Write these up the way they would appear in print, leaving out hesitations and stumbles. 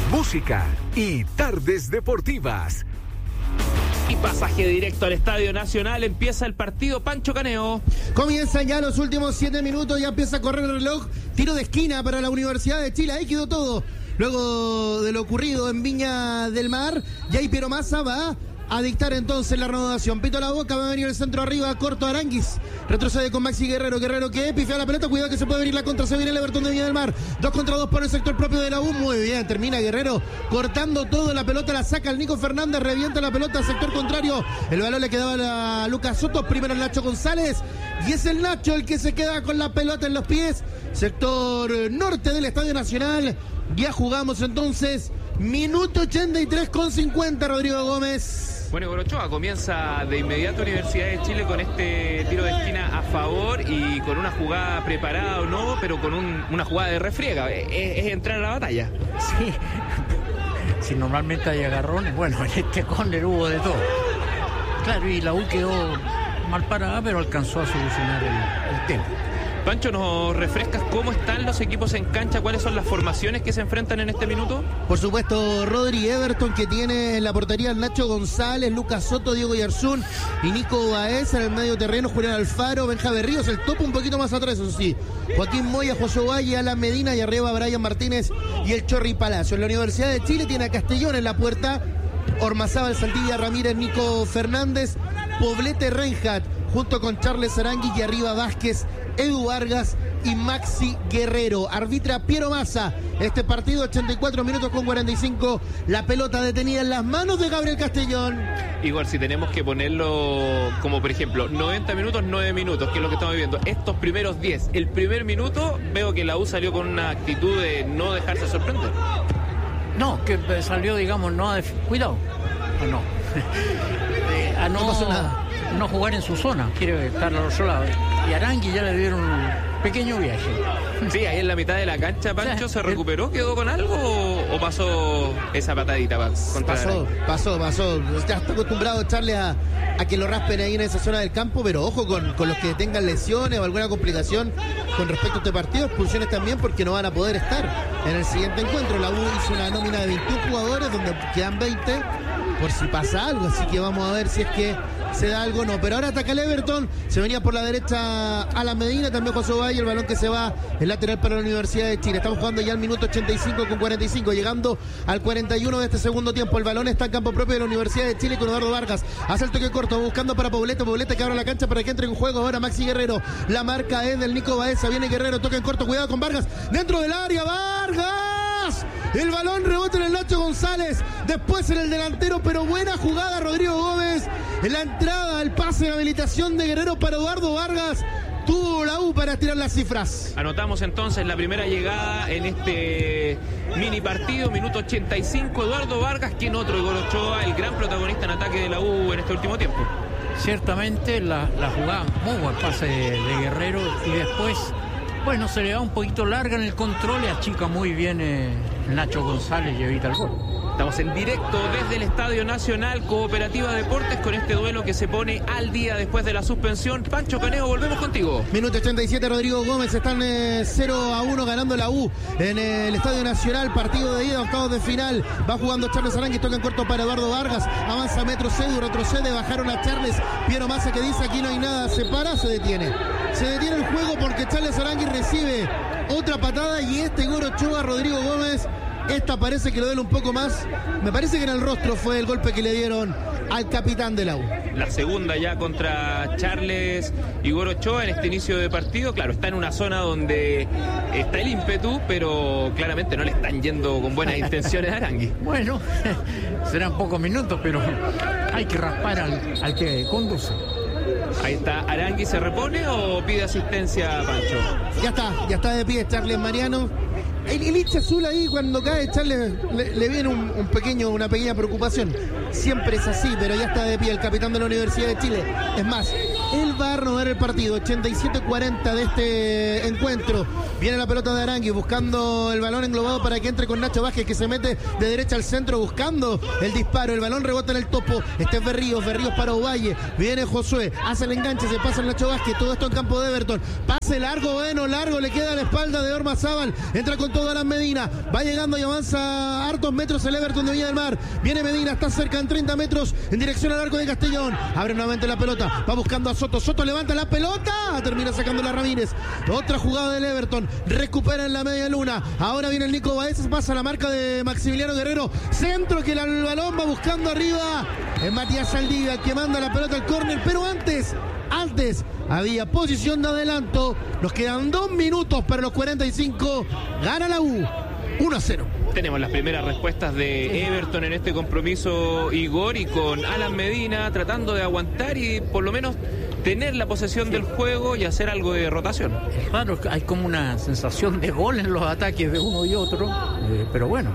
música y tardes deportivas. Y pasaje directo al Estadio Nacional. Empieza el partido. Pancho Caneo. Comienzan ya los últimos 7 minutos. Ya empieza a correr el reloj. Tiro de esquina para la Universidad de Chile. Ahí quedó todo. Luego de lo ocurrido en Viña del Mar, Jay Piero Massa va a dictar entonces la renovación. Pito a la boca, va a venir el centro arriba, corto Aranguis. Retrocede con Maxi Guerrero. Guerrero que pifea la pelota. Cuidado que se puede venir la contra. Se viene el Everton de Viña del Mar. 2 contra 2 por el sector propio de la U. Muy bien, termina Guerrero cortando todo. La pelota la saca el Nico Fernández. Revienta la pelota al sector contrario. El balón le quedaba a Lucas Soto. Primero el Nacho González. Y es el Nacho el que se queda con la pelota en los pies. Sector norte del Estadio Nacional. Ya jugamos entonces. Minuto 83 con 50, Rodrigo Gómez. Bueno, Igor Ochoa comienza de inmediato Universidad de Chile con este tiro de esquina a favor y con una jugada preparada o no, pero con una jugada de refriega. Es entrar a la batalla. Sí, si normalmente hay agarrones, bueno, en este córner hubo de todo. Claro, y la U quedó mal parada, pero alcanzó a solucionar el tema. Pancho, ¿nos refrescas cómo están los equipos en cancha? ¿Cuáles son las formaciones que se enfrentan en este minuto? Por supuesto, Rodri Everton, que tiene en la portería el Nacho González, Lucas Soto, Diego Yarzún y Nico Baeza. En el medio terreno, Julián Alfaro, Benja Berríos, el topo un poquito más atrás, eso sí. Joaquín Moya, José Valle, Alan Medina y arriba Brian Martínez y el Chorri Palacio. En la Universidad de Chile tiene a Castellón en la puerta, Ormazábal, Saldivia, Ramírez, Nico Fernández, Poblete, Reinhardt, junto con Charles Arangui y arriba Vázquez, Edu Vargas y Maxi Guerrero. Arbitra Piero Massa. Este partido, 84 minutos con 45. La pelota detenida en las manos de Gabriel Castellón. Igor, si tenemos que ponerlo como por ejemplo 90 minutos, 9 minutos, que es lo que estamos viviendo. Estos primeros 10, el primer minuto, veo que la U salió con una actitud de no dejarse sorprender. No, que salió, digamos, no a cuidado. No. No pasó nada. No jugar en su zona, quiere estar al otro lado. Y Arangui ya le dieron un pequeño viaje. Sí, ahí en la mitad de la cancha, Pancho, ¿se recuperó? ¿Quedó con algo o pasó esa patadita? Pasó. Ya está acostumbrado a echarle a que lo raspen ahí en esa zona del campo, pero ojo con los que tengan lesiones o alguna complicación con respecto a este partido, expulsiones también, porque no van a poder estar en el siguiente encuentro. La U hizo una nómina de 21 jugadores donde quedan 20 por si pasa algo, así que vamos a ver si es que se da algo o no. Pero ahora ataca el Everton, se venía por la derecha Alan Medina, también José Valle, el balón que se va, el lateral para la Universidad de Chile. Estamos jugando ya al minuto 85 con 45, llegando al 41 de este segundo tiempo. El balón está en campo propio de la Universidad de Chile con Eduardo Vargas, hace el toque corto, buscando para Poblete que abre la cancha para que entre en juego ahora Maxi Guerrero. La marca es del Nico Baeza, viene Guerrero, toca en corto, cuidado con Vargas, dentro del área, Vargas. El balón rebota en el Nacho González, después en el delantero, pero buena jugada Rodrigo Gómez. En la entrada, el pase de habilitación de Guerrero para Eduardo Vargas. Tuvo la U para estirar las cifras. Anotamos entonces la primera llegada en este mini partido, minuto 85. Eduardo Vargas, quien otro, Igor Ochoa, el gran protagonista en ataque de la U en este último tiempo. Ciertamente la jugada, muy buen pase de Guerrero y después, bueno, se le da un poquito larga en el control y achica muy bien Nacho González y evita el gol. Estamos en directo desde el Estadio Nacional, Cooperativa Deportes, con este duelo que se pone al día después de la suspensión. Pancho Caneo, volvemos contigo. Minuto 87, Rodrigo Gómez, están 0-1 ganando la U en el Estadio Nacional, partido de ida, octavos de final. Va jugando Charles Arangui, toca en corto para Eduardo Vargas, avanza Metro Cedu, retrocede, bajaron a Charles, Piero Massa que dice aquí no hay nada, se para, se detiene el juego porque Charles Arangui recibe otra patada y Igor Ochoa, Rodrigo Gómez, esta parece que lo duele un poco más. Me parece que en el rostro fue el golpe que le dieron al capitán de la U. La segunda ya contra Charles Igor Ochoa en este inicio de partido. Claro, está en una zona donde está el ímpetu, pero claramente no le están yendo con buenas intenciones a Arangui. Bueno, serán pocos minutos, pero hay que raspar al que conduce. Ahí está, Arangui, ¿se repone o pide asistencia, Pancho? Ya está de pie Charles Mariano. El hincha azul ahí cuando cae Charles le viene una pequeña preocupación. Siempre es así, pero ya está de pie el capitán de la Universidad de Chile. Es más, el VAR no era el partido. 87-40 de este encuentro. Viene la pelota de Arangui buscando el balón englobado para que entre con Nacho Vázquez, que se mete de derecha al centro buscando el disparo. El balón rebota en el topo. Este es Berríos para Ovalle. Viene Josué, hace el enganche, se pasa el Nacho Vázquez. Todo esto en campo de Everton. Pase largo, bueno, largo, le queda a la espalda de Ormazábal. Entra con todo Alan Medina. Va llegando y avanza hartos metros el Everton de Viña del Mar. Viene Medina, está cerca en 30 metros en dirección al arco de Castellón. Abre nuevamente la pelota, va buscando a Soto. Soto levanta la pelota, termina sacándola Ramírez. Otra jugada del Everton, recupera en la media luna. Ahora viene el Nico Baezas, pasa la marca de Maximiliano Guerrero. Centro que el balón va buscando arriba. Es Matías Saldivia el que manda la pelota al córner, pero antes había posición de adelanto. Nos quedan 2 minutos para los 45. Gana la U 1-0. Tenemos las primeras respuestas de Everton en este compromiso, Igor, y con Alan Medina tratando de aguantar y por lo menos tener la posesión del juego y hacer algo de rotación. Claro, hay como una sensación de gol en los ataques de uno y otro, pero bueno,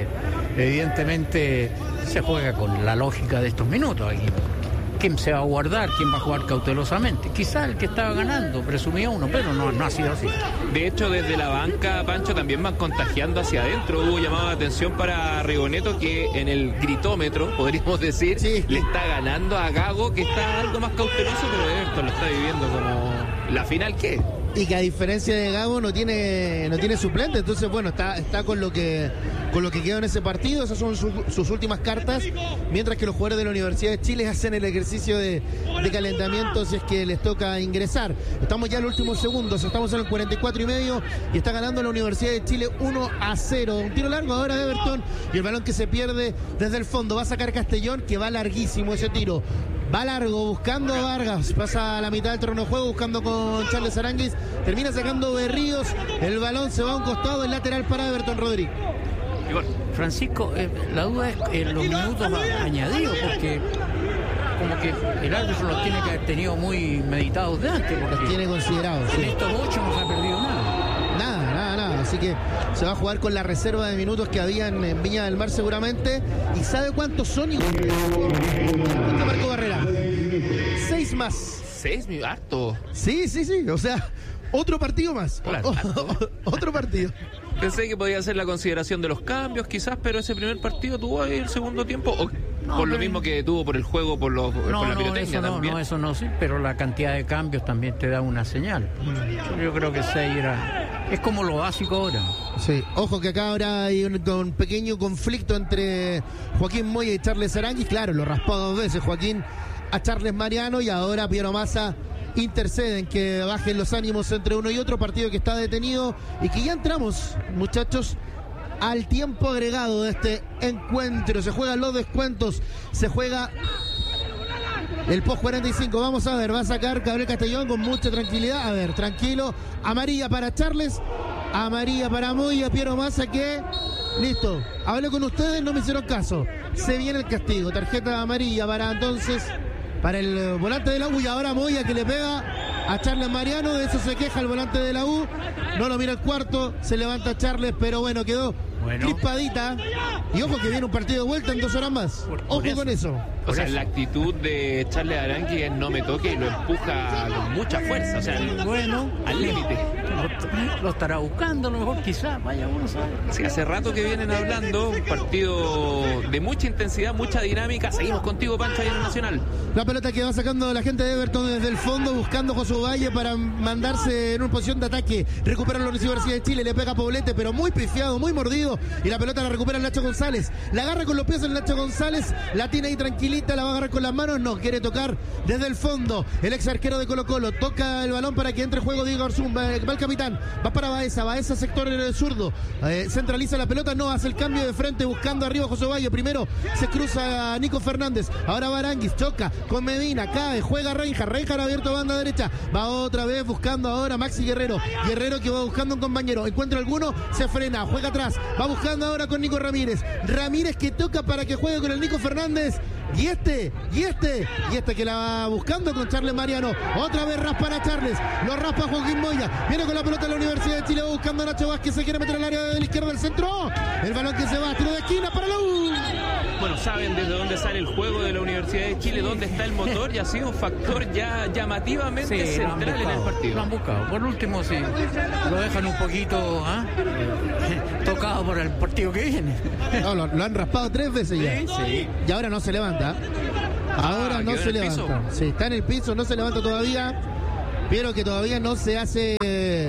evidentemente se juega con la lógica de estos minutos aquí. ¿Quién se va a guardar? ¿Quién va a jugar cautelosamente? Quizá el que estaba ganando presumía uno, pero no ha sido así. De hecho, desde la banca, Pancho, también van contagiando hacia adentro. Hubo llamado de atención para Rigoneto, que en el gritómetro, podríamos decir, sí, le está ganando a Gago, que está algo más cauteloso, pero Everton lo está viviendo como la final que... Y que a diferencia de Gago no tiene suplente, entonces bueno, está con lo que quedó en ese partido. Esas son sus últimas cartas, mientras que los jugadores de la Universidad de Chile hacen el ejercicio de calentamiento si es que les toca ingresar. Estamos ya en los últimos segundos, estamos en el 44,5 y está ganando la Universidad de Chile 1-0. Un tiro largo ahora de Everton y el balón que se pierde desde el fondo. Va a sacar Castellón, que va larguísimo ese tiro. Va largo, buscando a Vargas, pasa a la mitad del terreno de juego, buscando con Charles Aránguiz, termina sacando Berríos, el balón se va a un costado, el lateral para Everton Rodríguez. Francisco, la duda es en los minutos añadidos, porque como que el árbitro los tiene que haber tenido muy meditados de antes. Los tiene considerados. En estos 8 no se ha perdido nada. Nada, así que se va a jugar con la reserva de minutos que habían en Viña del Mar seguramente. ¿Y sabe cuántos son? Marco Barrera. 6 más. 6, harto. Sí, o sea, otro partido más. Claro, otro partido. Pensé que podía ser la consideración de los cambios, quizás, pero ese primer partido tuvo ahí el segundo tiempo, o por lo mismo que tuvo por el juego, por la pirotecnia también. No, eso no, sí, pero la cantidad de cambios también te da una señal. Yo creo que 6 es como lo básico ahora. Sí, ojo que acá ahora hay un pequeño conflicto entre Joaquín Moya y Charles Aránguiz. Claro, lo raspó 2 veces Joaquín a Charles Mariano y ahora Piero Massa intercede en que bajen los ánimos entre uno y otro. Partido que está detenido y que ya entramos, muchachos, al tiempo agregado de este encuentro. Se juegan los descuentos, se juega el post 45. Vamos a ver, va a sacar Gabriel Castellón con mucha tranquilidad. A ver, tranquilo. Amarilla para Charles, amarilla para Moya. Piero Massa que... Listo, hablé con ustedes, no me hicieron caso. Se viene el castigo, tarjeta amarilla para entonces... para el volante de la U, y ahora Moya que le pega a Charles Mariano. De eso se queja el volante de la U, no lo mira el cuarto, se levanta Charles, pero bueno, quedó crispadita. Y ojo que viene un partido de vuelta en 2 horas más. Ojo con eso. O sea, la actitud de Charles Aránguiz es no me toque y lo empuja con mucha fuerza, o sea, al límite. Lo estará buscando, a lo mejor, quizás, vaya uno sabe. Sí, hace rato que vienen hablando, un partido de mucha intensidad, mucha dinámica. Seguimos contigo, Pancho, ahí en el Nacional. La pelota que va sacando la gente de Everton desde el fondo, buscando José Valle para mandarse en una posición de ataque. Recupera la Universidad de Chile, le pega a Poblete, pero muy pifiado, muy mordido. Y la pelota la recupera el Nacho González. La agarra con los pies el Nacho González, la tiene ahí tranquilita, la va a agarrar con las manos. No, quiere tocar desde el fondo. El ex arquero de Colo-Colo toca el balón para que entre en juego Diego Arzún. Va el capitán, va para Baeza sector zurdo. Centraliza la pelota, no, hace el cambio de frente buscando arriba José Valle. Primero se cruza a Nico Fernández. Ahora va Aránguiz, choca con Medina, cae, juega Reinhardt abierto a banda derecha. Va otra vez buscando ahora Maxi Guerrero que va buscando un compañero. Encuentra alguno, se frena, juega atrás. Va buscando ahora con Nico Ramírez que toca para que juegue con el Nico Fernández. Y este que la va buscando con Charles Mariano. Otra vez raspa a Charles, lo raspa Joaquín Moya. Viene con la pelota de la Universidad de Chile, va buscando a Nacho Vázquez, se quiere meter al área de la izquierda del centro. El balón que se va, tiro de esquina para la U. Bueno, saben desde dónde sale el juego de la Universidad de Chile, dónde está el motor, y ha sido un factor ya llamativamente central en el partido. Lo han buscado. Por último, sí, lo dejan un poquito tocado por el partido que viene. No, lo han raspado 3 veces ya. Sí. Y ahora no se levanta. Ahora no se levanta. Sí, está en el piso, no se levanta todavía. Pero que todavía no hace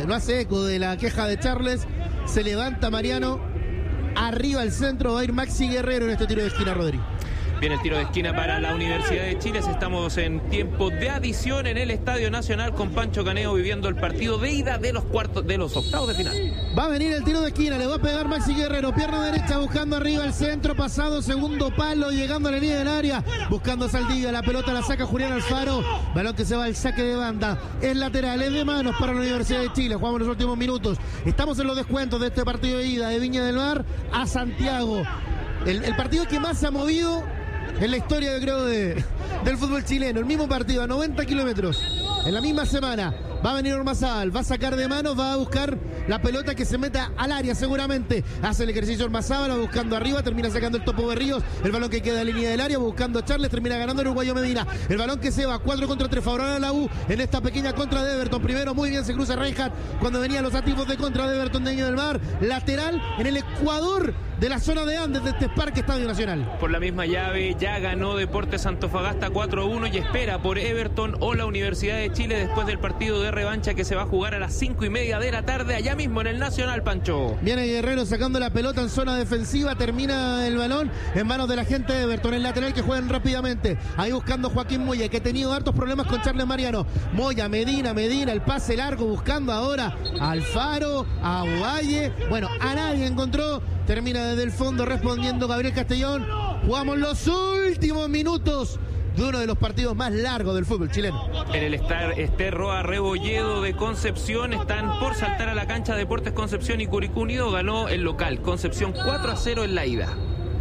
eco de la queja de Charles. Se levanta Mariano. Arriba al centro va a ir Maxi Guerrero en este tiro de esquina, Rodri. Viene el tiro de esquina para la Universidad de Chile. Estamos en tiempo de adición en el Estadio Nacional, con Pancho Caneo viviendo el partido de ida de los octavos de final. Va a venir el tiro de esquina, le va a pegar Maxi Guerrero, pierna derecha buscando arriba el centro, pasado segundo palo, llegando a la línea del área, buscando Saldivia, la pelota la saca Julián Alfaro, balón que se va al saque de banda, es lateral, es de manos para la Universidad de Chile. Jugamos los últimos minutos, estamos en los descuentos de este partido de ida de Viña del Mar a Santiago. El partido que más se ha movido en la historia, yo creo, del fútbol chileno. El mismo partido, a 90 kilómetros, en la misma semana. Va a venir Ormazábal, va a sacar de manos, va a buscar la pelota que se meta al área seguramente. Hace el ejercicio Ormazábal, va buscando arriba, termina sacando el Topo Berríos. El balón que queda en línea del área, buscando a Charles, termina ganando el uruguayo Medina. El balón que se va 4 contra 3, favorable a la U en esta pequeña contra de Everton. Primero muy bien se cruza Reinhardt cuando venían los activos de contra de Everton de Viña del Mar. Lateral en el ecuador de la zona de Andes de este Parque Estadio Nacional. Por la misma llave ya ganó Deportes Antofagasta 4-1 y espera por Everton o la Universidad de Chile después del partido de revancha que se va a jugar a las 5:30 de la tarde allá mismo en el Nacional, Pancho. Viene Guerrero sacando la pelota en zona defensiva, termina el balón en manos de la gente de Everton, el lateral que juegan rápidamente, ahí buscando Joaquín Moya, que ha tenido hartos problemas con Charles Mariano. Moya, Medina, el pase largo, buscando ahora a Alfaro, a Ovalle, bueno, a nadie encontró. Termina desde el fondo respondiendo Gabriel Castellón. Jugamos los últimos minutos de uno de los partidos más largos del fútbol chileno. En el Ester Roa Rebolledo de Concepción están por saltar a la cancha Deportes Concepción y Curicó Unido. Ganó el local Concepción 4-0 en la ida.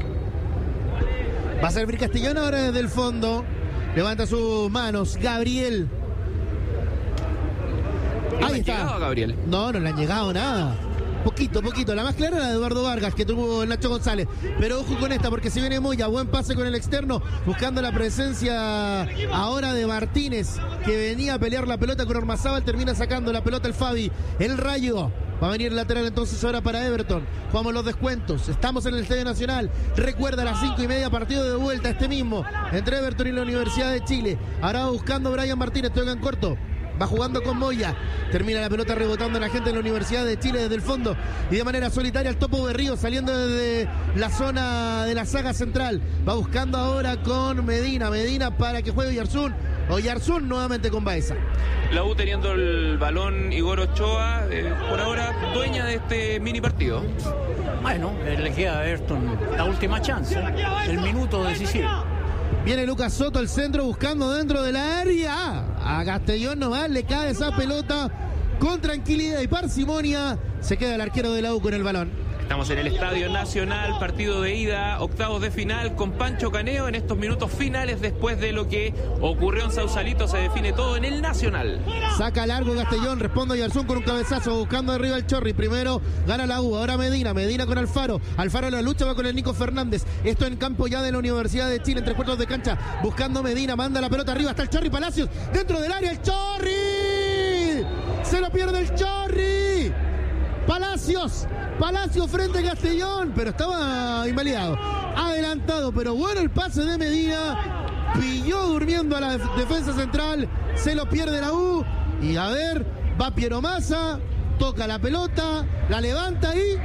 Va a servir Castellón ahora desde el fondo. Levanta sus manos Gabriel. Ahí está. ¿Llegado a Gabriel? No le han llegado nada. Poquito. La más clara era de Eduardo Vargas, que tuvo el Nacho González. Pero ojo con esta, porque si viene Moya, buen pase con el externo, buscando la presencia ahora de Martínez, que venía a pelear la pelota con Ormazábal, termina sacando la pelota el Fabi. El Rayo. Va a venir el lateral entonces ahora para Everton. Jugamos los descuentos. Estamos en el Estadio Nacional. Recuerda, a las 5:30, partido de vuelta este mismo, entre Everton y la Universidad de Chile. Ahora va buscando Brian Martínez, toca en corto. Va jugando con Moya. Termina la pelota rebotando en la gente de la Universidad de Chile desde el fondo. Y de manera solitaria el Topo Berrío saliendo desde la zona de la saga central. Va buscando ahora con Medina para que juegue Oyarzún. Oyarzún nuevamente con Baeza. La U teniendo el balón, Igor Ochoa, por ahora dueña de este mini partido. Bueno, le queda a Everton la última chance, el minuto decisivo. Viene Lucas Soto al centro buscando dentro del área. A Castellón nomás le cae esa pelota con tranquilidad y parsimonia. Se queda el arquero de la U con el balón. Estamos en el Estadio Nacional, partido de ida, octavos de final con Pancho Caneo en estos minutos finales después de lo que ocurrió en Sausalito. Se define todo en el Nacional. Saca largo Castellón, responde Oyarzún con un cabezazo buscando arriba el Chorri. Primero gana la U, ahora Medina con Alfaro. Alfaro en la lucha va con el Nico Fernández. Esto en campo ya de la Universidad de Chile, en 3 cuartos de cancha, buscando Medina, manda la pelota arriba, está el Chorri Palacios, dentro del área el Chorri. Se lo pierde el Chorri. Palacios frente a Castellón, pero estaba invalidado. Adelantado, pero bueno el pase de Medina. Pilló durmiendo a la defensa central. Se lo pierde la U. Y a ver, va Piero Massa. Toca la pelota, la levanta y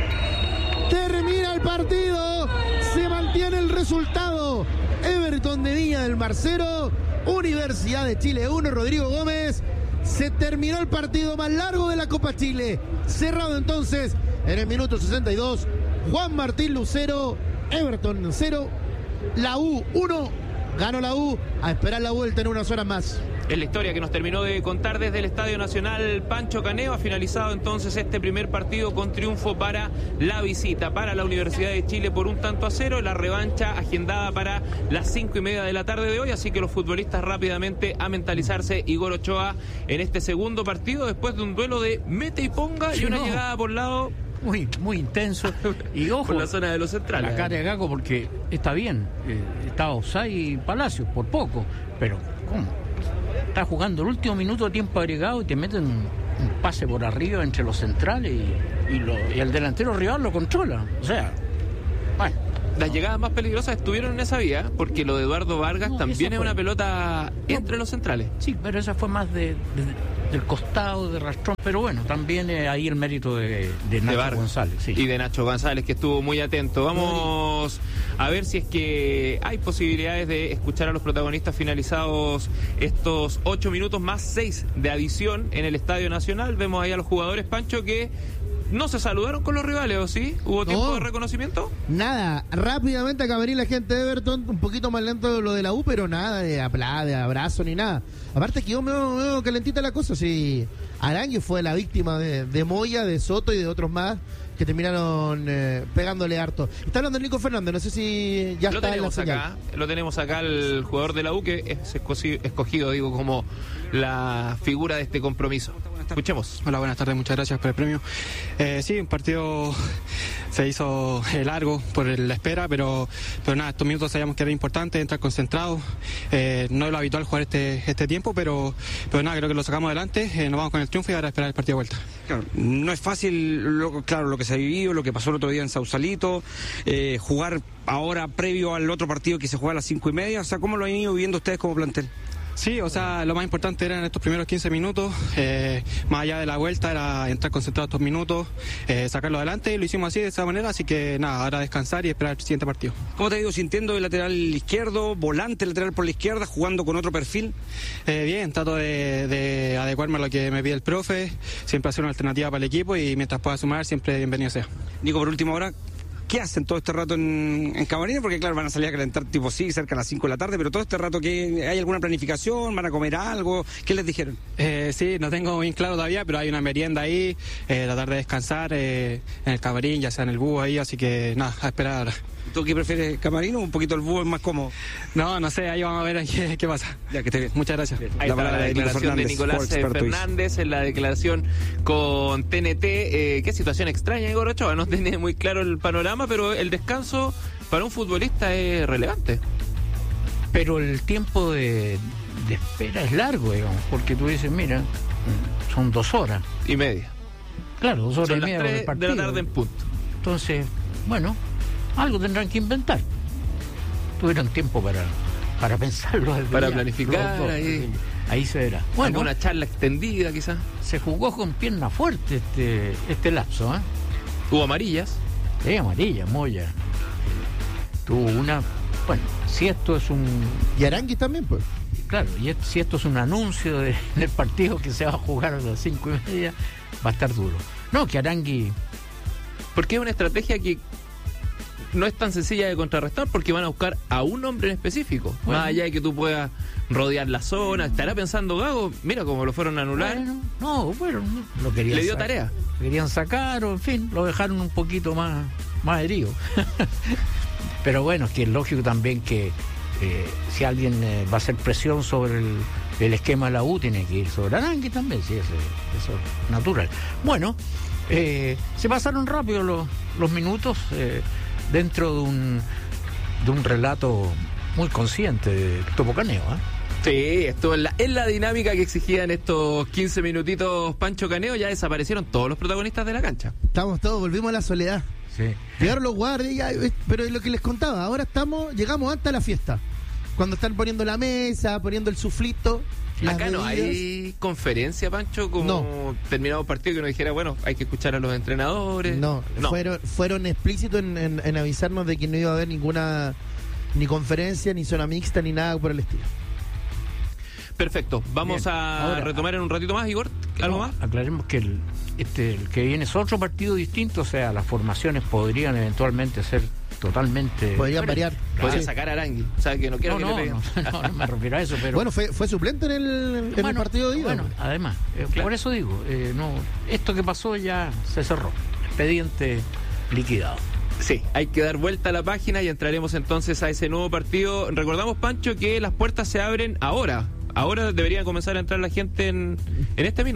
termina el partido. Se mantiene el resultado. Everton de Viña del Mar 0, Universidad de Chile 1. Rodrigo Gómez. Se terminó el partido más largo de la Copa Chile. Cerrado entonces en el minuto 62. Juan Martín Lucero, Everton 0, la U 1. Ganó la U, a esperar la vuelta en unas horas más. Es la historia que nos terminó de contar desde el Estadio Nacional Pancho Caneo. Ha finalizado entonces este primer partido con triunfo para la visita, para la Universidad de Chile por 1-0. La revancha agendada para las 5:30 de la tarde de hoy. Así que los futbolistas rápidamente a mentalizarse. Igor Ochoa en este segundo partido después de un duelo de mete y ponga y una llegada por lado muy intenso. Y ojo, por la zona de los centrales. La cara de Gago, porque está bien, está Osay Palacios por poco, pero ¿cómo? Está jugando el último minuto de tiempo agregado y te meten un pase por arriba entre los centrales y el delantero rival lo controla. O sea, bueno. Las llegadas más peligrosas estuvieron en esa vía, porque lo de Eduardo Vargas también es una pelota entre los centrales. Sí, pero esa fue más del costado, de rastrón, pero bueno, también ahí el mérito de Nacho González. Sí. Y de Nacho González, que estuvo muy atento. Vamos a ver si es que hay posibilidades de escuchar a los protagonistas finalizados estos 8 minutos más 6 de adición en el Estadio Nacional. Vemos ahí a los jugadores, Pancho, que no se saludaron con los rivales, ¿o sí? ¿Hubo tiempo de reconocimiento? Nada, rápidamente acaba de venir la gente de Everton, un poquito más lento de lo de la U, pero nada de abrazo ni nada. Aparte quedó medio calentita la cosa, sí. Arangui fue la víctima de Moya, de Soto y de otros más que terminaron pegándole harto. Está hablando Nico Fernández, no sé si ya está en la señal. Lo tenemos acá, el jugador de la U, que es escogido, digo, como la figura de este compromiso. Escuchemos. Hola, buenas tardes, muchas gracias por el premio. Sí, un partido se hizo largo por la espera, pero nada, estos minutos sabíamos que era importante, entrar concentrados. No es lo habitual jugar este tiempo, pero nada, creo que lo sacamos adelante, nos vamos con el triunfo y ahora esperar el partido de vuelta. Claro, no es fácil, lo que se ha vivido, lo que pasó el otro día en Sausalito, jugar ahora previo al otro partido que se juega a las 5:30, o sea, ¿cómo lo han ido viviendo ustedes como plantel? Sí, o sea, lo más importante era en estos primeros 15 minutos, más allá de la vuelta, era entrar concentrado estos minutos, sacarlo adelante, y lo hicimos así, de esa manera, así que nada, ahora descansar y esperar el siguiente partido. ¿Cómo te has ido sintiendo de lateral izquierdo, volante lateral por la izquierda, jugando con otro perfil? Bien, trato de adecuarme a lo que me pide el profe, siempre hacer una alternativa para el equipo y mientras pueda sumar, siempre bienvenido sea. Nico, por última hora, ¿qué hacen todo este rato en Camarines? Porque claro, van a salir a calentar tipo sí, cerca a las 5 de la tarde, pero todo este rato, ¿hay alguna planificación? ¿Van a comer algo? ¿Qué les dijeron? Sí, no tengo bien claro todavía, pero hay una merienda ahí, tratar de descansar en el camarín, ya sea en el búho ahí, así que nada, a esperar ahora. ¿Tú qué prefieres, camarín o un poquito el búho es más cómodo? No sé, ahí vamos a ver qué pasa. Ya, que esté bien. Muchas gracias. Ahí está la declaración de Nicolás Fernández en la declaración con TNT. Qué situación extraña, Igor Ochoa. No tiene muy claro el panorama, pero el descanso para un futbolista es relevante. Pero el tiempo de espera es largo, digamos, porque tú dices, mira, son 2 horas. Y media. Claro, 2 horas son y media. Las 3 de la tarde en punto. Entonces, bueno, algo tendrán que inventar. Tuvieron tiempo para pensarlo. Para planificar. Ahí se verá. Bueno, una charla extendida quizás. Se jugó con pierna fuerte este lapso. Hubo amarillas. Sí, amarilla, Moya. Tuvo una... Bueno, si esto es un... Y Arangui también, pues. Claro, y si esto es un anuncio del partido que se va a jugar a las 5:30, va a estar duro. No, que Arangui... Porque es una estrategia que no es tan sencilla de contrarrestar, porque van a buscar a un hombre en específico. Bueno. Más allá de que tú puedas rodear la zona. ¿Estará pensando Gago? Mira cómo lo fueron a anular. Bueno, lo querían le dio sacar. Tarea. Querían sacar, o en fin, lo dejaron un poquito más herido. Pero bueno, es que es lógico también que si alguien va a hacer presión sobre el esquema de la U, tiene que ir sobre Arangui también, sí, eso es natural. Bueno, se pasaron rápido los minutos dentro de un relato muy consciente de Topo Caneo, Sí, esto es la dinámica que exigían estos 15 minutitos Pancho Caneo. Ya desaparecieron todos los protagonistas de la cancha. Estamos todos, volvimos a la soledad. Sí. Llegaron los guardias, pero es lo que les contaba, ahora llegamos hasta la fiesta. Cuando están poniendo la mesa, poniendo el suflito. Acá no hay conferencia, Pancho, como terminado el partido que nos dijera, bueno, hay que escuchar a los entrenadores. No. Fueron explícitos en avisarnos de que no iba a haber ninguna ni conferencia, ni zona mixta, ni nada por el estilo. Perfecto, vamos a retomar en un ratito más, Igor. ¿Algo más? Aclaremos que el que viene es otro partido distinto, o sea, las formaciones podrían eventualmente ser totalmente... Podrían variar. Podría sacar a Arangui, o sea, que no quiero que le peguen. No me refiero a eso, pero... Bueno, fue suplente en el partido de ida. Bueno, además, claro. Por eso digo, esto que pasó ya se cerró, expediente liquidado. Sí, hay que dar vuelta a la página y entraremos entonces a ese nuevo partido. Recordamos, Pancho, que las puertas se abren ahora. Ahora debería comenzar a entrar la gente en este minuto.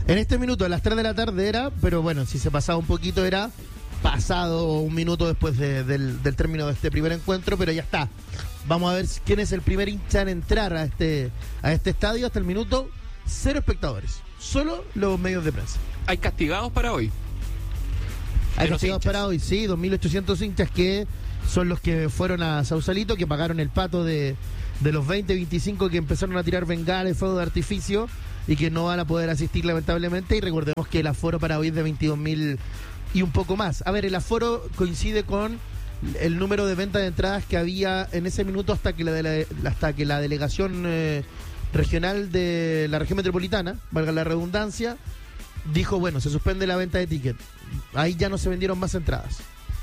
En este minuto, a las 3 de la tarde era, pero bueno, si se pasaba un poquito era pasado un minuto después del término de este primer encuentro, pero ya está. Vamos a ver quién es el primer hincha en entrar a este estadio. Hasta el minuto, 0 espectadores, solo los medios de prensa. ¿Hay castigados para hoy? Hay castigados para hoy, sí, 2.800 hinchas que son los que fueron a Sausalito, que pagaron el pato de los 25 que empezaron a tirar bengalas y fuegos de artificio y que no van a poder asistir lamentablemente. Y recordemos que el aforo para hoy es de 22.000 y un poco más. A ver, el aforo coincide con el número de venta de entradas que había en ese minuto hasta que la delegación regional de la región metropolitana, valga la redundancia, dijo, bueno, se suspende la venta de tickets. Ahí ya no se vendieron más entradas.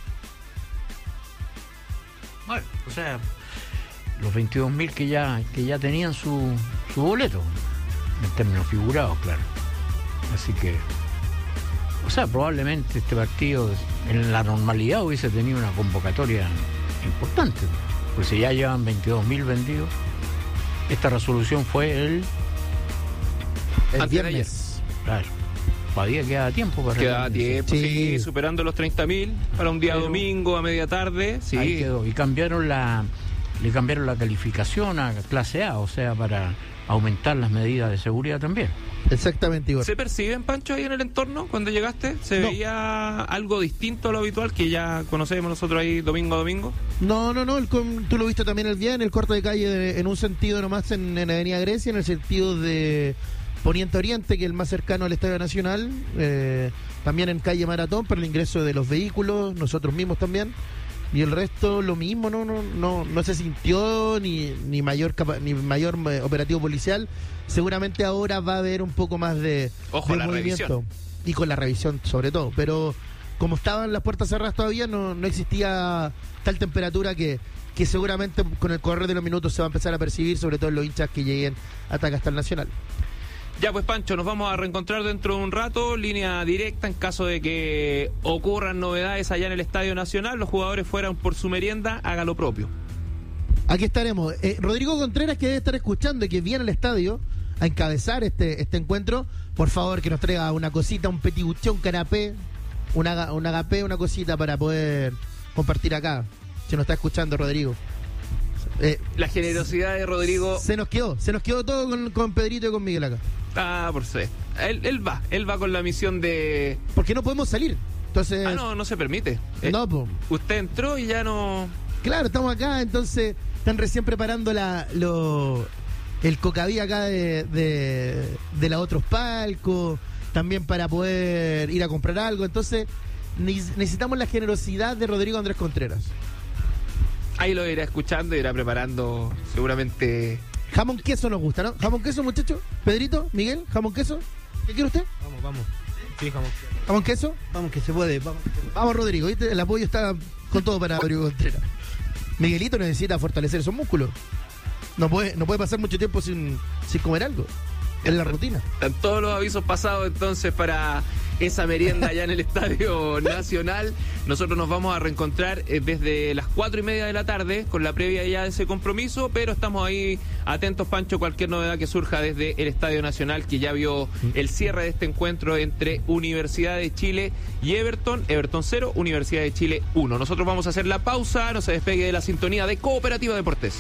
Bueno, o sea, los 22.000 que ya tenían su boleto, en términos figurados, claro. Así que, o sea, probablemente este partido en la normalidad hubiese tenido una convocatoria importante, pues si ya llevan 22.000 vendidos. Esta resolución fue el viernes. Claro. Todavía queda tiempo para queda tiempo, sí, superando los 30.000 para un día domingo a media tarde. Sí. Ahí quedó. Y le cambiaron la calificación a clase A, o sea, para aumentar las medidas de seguridad también. Exactamente, Igor. ¿Se perciben, Pancho, ahí en el entorno cuando llegaste? ¿Se veía algo distinto a lo habitual que ya conocemos nosotros ahí domingo a domingo? No, tú lo viste también el viernes, el corte de calle en un sentido nomás en Avenida Grecia, en el sentido de Poniente Oriente, que es el más cercano al Estadio Nacional, también en calle Maratón, para el ingreso de los vehículos, nosotros mismos también. Y el resto lo mismo, no se sintió ni mayor operativo policial. Seguramente ahora va a haber un poco más de movimiento. Revisión. Y con la revisión sobre todo. Pero como estaban las puertas cerradas todavía, no existía tal temperatura que seguramente con el correr de los minutos se va a empezar a percibir, sobre todo en los hinchas que lleguen hasta el Nacional. Ya pues, Pancho, nos vamos a reencontrar dentro de un rato, línea directa en caso de que ocurran novedades allá en el Estadio Nacional, los jugadores fueran por su merienda, haga lo propio. Aquí estaremos. Rodrigo Contreras, que debe estar escuchando y que viene al estadio a encabezar este encuentro, por favor que nos traiga una cosita, un petit buché, un canapé, un agapé, una cosita para poder compartir acá. Si nos está escuchando, Rodrigo. La generosidad de Rodrigo. Se nos quedó todo con Pedrito y con Miguel acá. Por supuesto. Él va con la misión de... Porque no podemos salir. Entonces... no se permite. No, pues. Usted entró y ya no... Claro, estamos acá, entonces están recién preparando el cocaví acá de los otros palcos, también para poder ir a comprar algo. Entonces necesitamos la generosidad de Rodrigo Andrés Contreras. Ahí lo irá escuchando, irá preparando seguramente. Jamón queso nos gusta, ¿no? Jamón queso, muchachos. Pedrito, Miguel, jamón queso. ¿Qué quiere usted? Vamos. Sí, jamón. ¿Jamón queso? Vamos, que se puede. Vamos, Rodrigo, ¿viste? El apoyo está con todo para Rodrigo Contreras. Miguelito necesita fortalecer esos músculos. No puede pasar mucho tiempo sin comer algo. Es la rutina. Están todos los avisos pasados entonces para esa merienda allá en el Estadio Nacional. Nosotros nos vamos a reencontrar desde las 4:30 de la tarde con la previa ya de ese compromiso, pero estamos ahí atentos, Pancho, cualquier novedad que surja desde el Estadio Nacional, que ya vio el cierre de este encuentro entre Universidad de Chile y Everton 0, Universidad de Chile 1. Nosotros vamos a hacer la pausa, no se despegue de la sintonía de Cooperativa Deportes.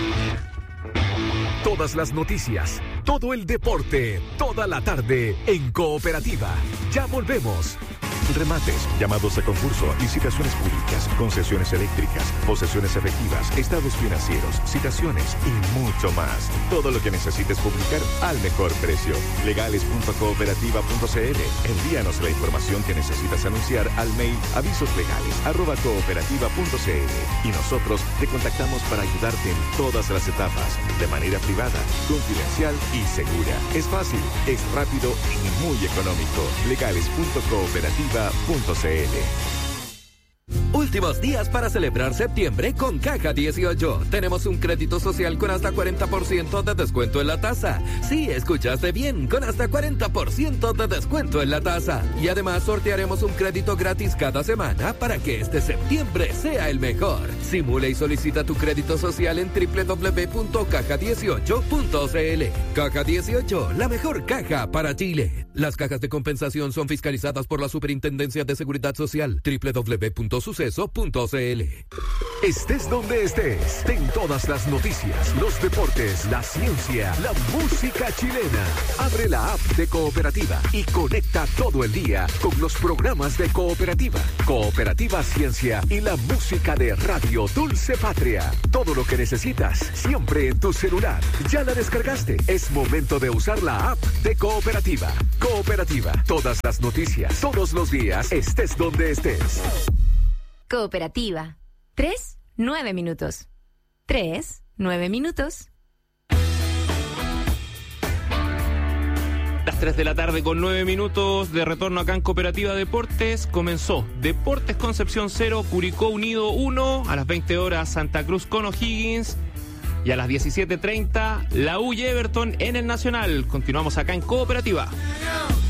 Todas las noticias, todo el deporte, toda la tarde en Cooperativa. Ya volvemos. Remates, llamados a concurso, licitaciones públicas, concesiones eléctricas, posesiones efectivas, estados financieros, citaciones y mucho más. Todo lo que necesites publicar al mejor precio. Legales.cooperativa.cl. Envíanos la información que necesitas anunciar al mail avisoslegales@cooperativa.cl y nosotros te contactamos para ayudarte en todas las etapas, de manera privada, confidencial y segura. Es fácil, es rápido y muy económico. Legales.cooperativa.cl. Últimos días para celebrar septiembre con Caja 18. Tenemos un crédito social con hasta 40% de descuento en la tasa. Sí, escuchaste bien, con hasta 40% de descuento en la tasa. Y además sortearemos un crédito gratis cada semana para que este septiembre sea el mejor. Simula y solicita tu crédito social en www.caja18.cl. Caja 18, la mejor caja para Chile. Las cajas de compensación son fiscalizadas por la Superintendencia de Seguridad Social. www.suceso.cl. Estés donde estés, ten todas las noticias, los deportes, la ciencia, la música chilena. Abre la app de Cooperativa y conecta todo el día con los programas de Cooperativa, Cooperativa Ciencia y la música de Radio Dulce Patria. Todo lo que necesitas, siempre en tu celular. ¿Ya la descargaste? Es momento de usar la app de Cooperativa. Cooperativa, todas las noticias, todos los días, estés donde estés. Cooperativa. 3, 9 minutos. 3, 9 minutos. Las 3 de la tarde con 9 minutos de retorno acá en Cooperativa Deportes. Comenzó Deportes Concepción 0, Curicó Unido 1. A las 20 horas Santa Cruz con O'Higgins. Y a las 17:30 la U y Everton en el Nacional. Continuamos acá en Cooperativa.